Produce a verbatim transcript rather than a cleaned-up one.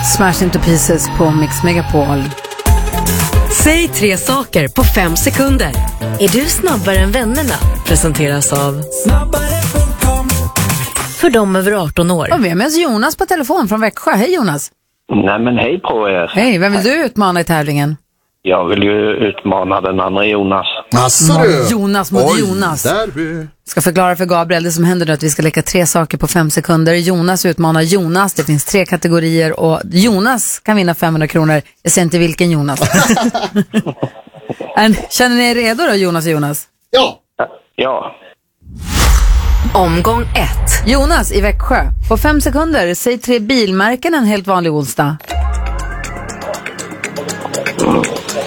Smash Into Pieces på Mix Megapol. Säg tre saker på fem sekunder. Är du snabbare än vännerna? Presenteras av snabbare punkt com. För dem över arton år. Och vi har med oss Jonas på telefon från Växjö. Hej Jonas. Nej men hej på er. Hej, vem vill du utmana i tävlingen? Jag vill ju utmana den andra Jonas. Asså du? Jonas mot Oj, Jonas. Där. Ska förklara för Gabriel det som händer nu, att vi ska leka tre saker på fem sekunder. Jonas utmanar Jonas. Det finns tre kategorier och Jonas kan vinna femhundra kronor. Jag säger inte vilken Jonas. Känner ni er redo då, Jonas och Jonas? Ja. Ja. Omgång ett. Jonas i Växjö. På fem sekunder, säg tre bilmärken en helt vanlig onsdag.